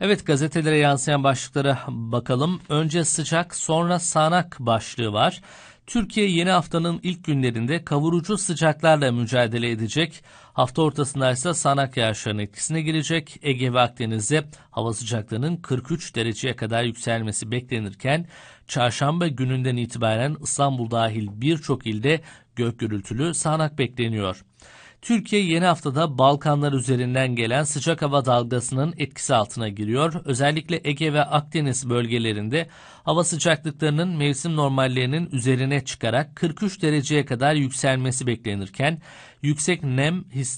Evet, gazetelere yansıyan başlıklara bakalım. Önce sıcak, sonra sağanak başlığı var. Türkiye yeni haftanın ilk günlerinde kavurucu sıcaklarla mücadele edecek. Hafta ortasında ise sağanak yağışların etkisine girecek. Ege ve Akdeniz'de hava sıcaklığının 43 dereceye kadar yükselmesi beklenirken çarşamba gününden itibaren İstanbul dahil birçok ilde gök gürültülü sağanak bekleniyor. Türkiye yeni haftada Balkanlar üzerinden gelen sıcak hava dalgasının etkisi altına giriyor. Özellikle Ege ve Akdeniz bölgelerinde hava sıcaklıklarının mevsim normallerinin üzerine çıkarak 43 dereceye kadar yükselmesi beklenirken yüksek nem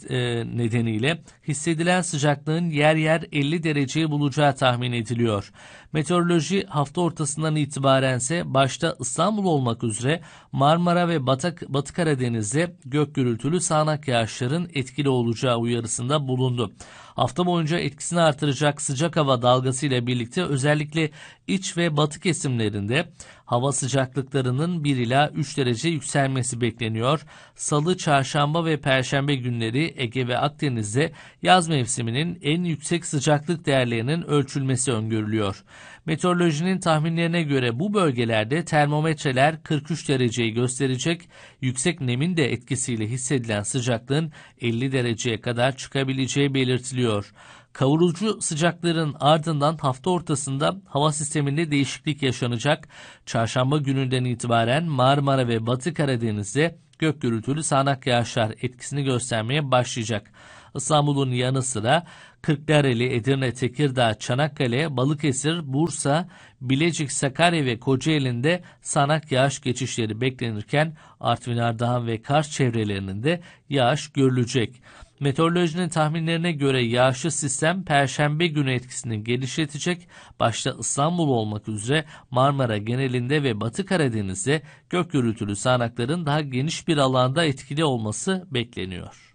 nedeniyle hissedilen sıcaklığın yer yer 50 dereceyi bulacağı tahmin ediliyor. Meteoroloji hafta ortasından itibarense başta İstanbul olmak üzere Marmara ve Batı Karadeniz'de gök gürültülü sağanak yağışların etkili olacağı uyarısında bulundu. Hafta boyunca etkisini artıracak sıcak hava dalgası ile birlikte özellikle iç ve batı kesimlerinde hava sıcaklıklarının 1 ila 3 derece yükselmesi bekleniyor. Salı, çarşamba ve perşembe günleri Ege ve Akdeniz'de yaz mevsiminin en yüksek sıcaklık değerlerinin ölçülmesi öngörülüyor. Meteorolojinin tahminlerine göre bu bölgelerde termometreler 43 dereceyi gösterecek. Yüksek nemin de etkisiyle hissedilen sıcaklığın 50 dereceye kadar çıkabileceği belirtiliyor. Kavurucu sıcakların ardından hafta ortasında hava sisteminde değişiklik yaşanacak. Çarşamba gününden itibaren Marmara ve Batı Karadeniz'de gök gürültülü sağanak yağışlar etkisini göstermeye başlayacak. İstanbul'un yanı sıra Kırklareli, Edirne, Tekirdağ, Çanakkale, Balıkesir, Bursa, Bilecik, Sakarya ve Kocaeli'nde sağanak yağış geçişleri beklenirken Artvin, Ardahan ve Kars çevrelerinin de yağış görülecek. Meteorolojinin tahminlerine göre yağışlı sistem Perşembe günü etkisini genişletecek. Başta İstanbul olmak üzere Marmara genelinde ve Batı Karadeniz'de gök gürültülü sağanakların daha geniş bir alanda etkili olması bekleniyor.